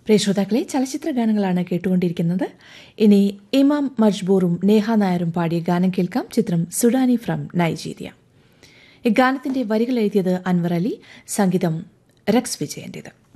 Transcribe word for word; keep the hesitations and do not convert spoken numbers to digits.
പ്രിയ ശ്രോതാക്കളെ, ചലച്ചിത്ര ഗാനങ്ങളാണ് കേട്ടുകൊണ്ടിരിക്കുന്നത്. ഇനി ഇമാം മജ്ബൂറും നേഹ നായരും പാടിയ ഗാനം കേൾക്കാം. ചിത്രം സുഡാനി ഫ്രം നൈജീരിയ. ഈ ഗാനത്തിന്റെ വരികൾ എഴുതിയത് അൻവർ അലി, സംഗീതം റെക്സ് വിജയന്റേത്.